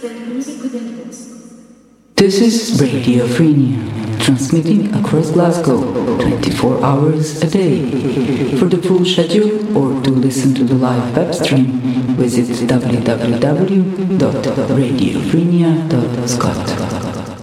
This is Radio Frenia, transmitting across Glasgow 24 hours a day. For the full schedule or to listen to the live web stream, visit www.radiofrenia.scot.